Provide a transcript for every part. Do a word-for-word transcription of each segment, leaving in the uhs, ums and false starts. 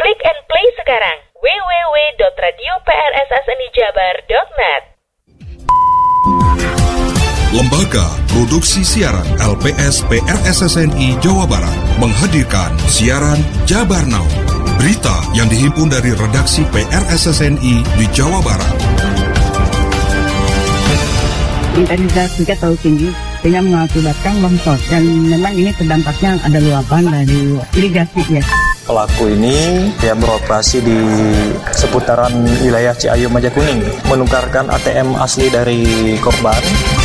Klik and play sekarang w w w dot radio p r s s n i jabar dot net. Lembaga Produksi Siaran L P S P R S S N I Jawa Barat menghadirkan siaran Jabar Now. Berita yang dihimpun dari redaksi P R S S N I di Jawa Barat. Intensitas hujan terlalu tinggi sehingga mengakibatkan longsor dan memang ini terdampaknya ada luapan dari irigasi ya. Pelaku ini yang beroperasi di seputaran wilayah Ciayu Majakuning menukarkan A T M asli dari korban.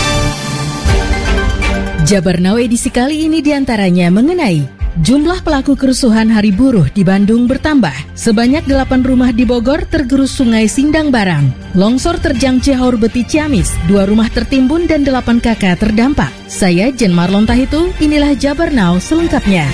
Jabar Now edisi kali ini diantaranya mengenai jumlah pelaku kerusuhan Hari Buruh di Bandung bertambah. Sebanyak delapan rumah di Bogor tergerus sungai Sindang Barang. Longsor terjang Cihaur Beti Ciamis, dua rumah tertimbun dan delapan kakak terdampak. Saya Jen Marlon Tahitu, inilah Jabar Now selengkapnya.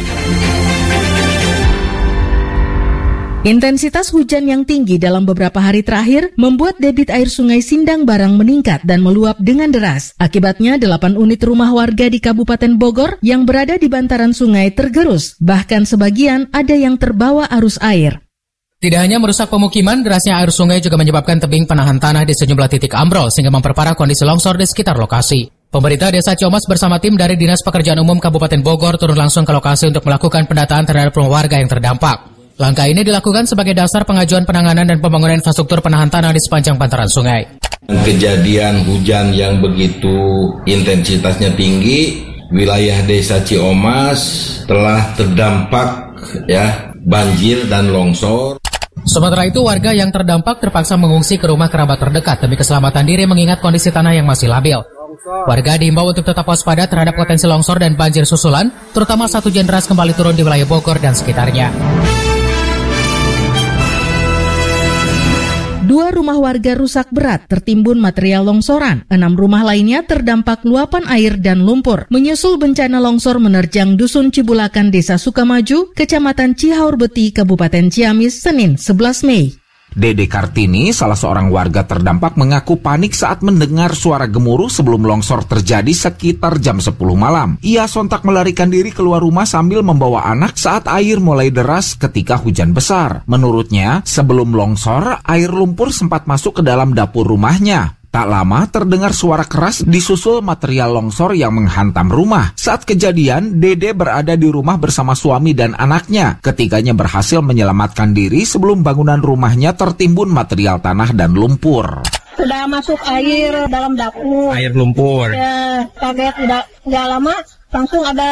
Intensitas hujan yang tinggi dalam beberapa hari terakhir membuat debit air sungai Sindang Barang meningkat dan meluap dengan deras. Akibatnya delapan unit rumah warga di Kabupaten Bogor yang berada di bantaran sungai tergerus. Bahkan sebagian ada yang terbawa arus air. Tidak hanya merusak pemukiman, derasnya air sungai juga menyebabkan tebing penahan tanah di sejumlah titik ambrol sehingga memperparah kondisi longsor di sekitar lokasi. Pemerintah Desa Ciamas bersama tim dari Dinas Pekerjaan Umum Kabupaten Bogor turun langsung ke lokasi untuk melakukan pendataan terhadap rumah warga yang terdampak. Langkah ini dilakukan sebagai dasar pengajuan penanganan dan pembangunan infrastruktur penahan tanah di sepanjang bantaran sungai. Kejadian hujan yang begitu intensitasnya tinggi, wilayah Desa Ciamas telah terdampak ya banjir dan longsor. Sementara itu, warga yang terdampak terpaksa mengungsi ke rumah kerabat terdekat demi keselamatan diri mengingat kondisi tanah yang masih labil. Warga diimbau untuk tetap waspada terhadap potensi longsor dan banjir susulan, terutama saat hujan deras kembali turun di wilayah Bogor dan sekitarnya. Dua rumah warga rusak berat tertimbun material longsoran. Enam rumah lainnya terdampak luapan air dan lumpur. Menyusul bencana longsor menerjang Dusun Cibulakan, Desa Sukamaju, Kecamatan Cihaur Beti, Kabupaten Ciamis, Senin sebelas Mei. Dede Kartini, salah seorang warga terdampak, mengaku panik saat mendengar suara gemuruh sebelum longsor terjadi sekitar jam sepuluh malam. Ia sontak melarikan diri keluar rumah sambil membawa anak saat air mulai deras ketika hujan besar. Menurutnya, sebelum longsor, air lumpur sempat masuk ke dalam dapur rumahnya. Tak lama terdengar suara keras disusul material longsor yang menghantam rumah. Saat kejadian, Dede berada di rumah bersama suami dan anaknya. Ketiganya berhasil menyelamatkan diri sebelum bangunan rumahnya tertimbun material tanah dan lumpur. Sudah masuk air dalam dapur. Air lumpur. Ya, kaget tidak nggak lama langsung ada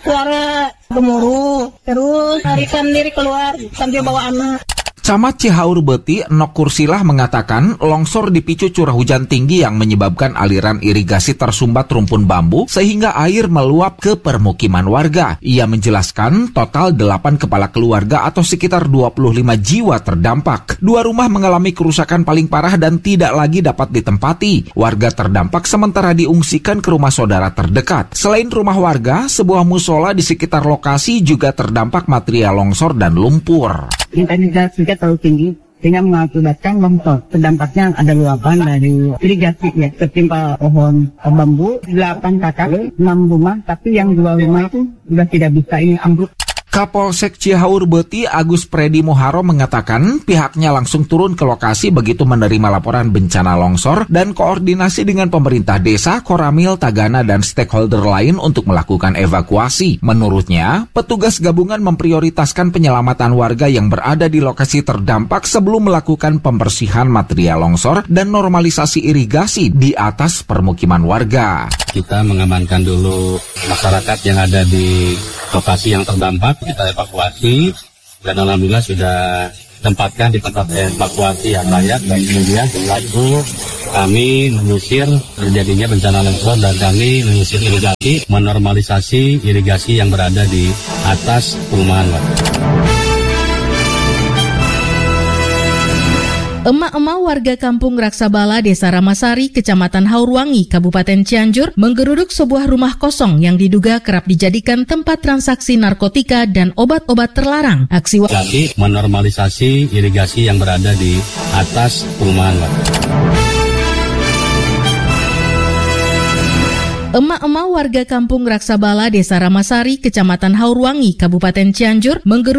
suara gemuruh. Terus larikan diri keluar sambil bawa anak. Camat Cihaur Beti, Nok Kursilah, mengatakan longsor dipicu curah hujan tinggi yang menyebabkan aliran irigasi tersumbat rumpun bambu sehingga air meluap ke permukiman warga. Ia menjelaskan total delapan kepala keluarga atau sekitar dua puluh lima jiwa terdampak. Dua rumah mengalami kerusakan paling parah dan tidak lagi dapat ditempati. Warga terdampak sementara diungsikan ke rumah saudara terdekat. Selain rumah warga, sebuah musola di sekitar lokasi juga terdampak material longsor dan lumpur. Intensitas hujan terlalu tinggi sehingga mengakibatkan longsor. Terdampaknya ada luapan dari irigasi ya, tertimpa pohon bambu, delapan kakak, enam rumah, tapi yang dua rumah itu sudah tidak bisa ini ambruk. Kapolsek Cihaur Beti, Agus Predi Moharo, mengatakan pihaknya langsung turun ke lokasi begitu menerima laporan bencana longsor dan koordinasi dengan pemerintah desa, Koramil, Tagana, dan stakeholder lain untuk melakukan evakuasi. Menurutnya, petugas gabungan memprioritaskan penyelamatan warga yang berada di lokasi terdampak sebelum melakukan pembersihan material longsor dan normalisasi irigasi di atas permukiman warga. Kita mengamankan dulu masyarakat yang ada di lokasi yang terdampak, kita evakuasi dan alhamdulillah sudah tempatkan di tempat evakuasi yang layak. Dan kemudian setelah itu kami mengusir terjadinya bencana longsor dan kami mengusir irigasi, menormalisasi irigasi yang berada di atas perumahan warga. Emak-emak warga kampung Raksabala, Desa Ramasari, Kecamatan Haurwangi, Kabupaten Cianjur, menggeruduk sebuah rumah kosong yang diduga kerap dijadikan tempat transaksi narkotika dan obat-obat terlarang. Aksi irigasi, menormalisasi irigasi yang berada di atas perumahan warga. Emak-emak warga kampung Raksabala, Desa Ramasari, Kecamatan Haurwangi, Kabupaten Cianjur, menggeruduk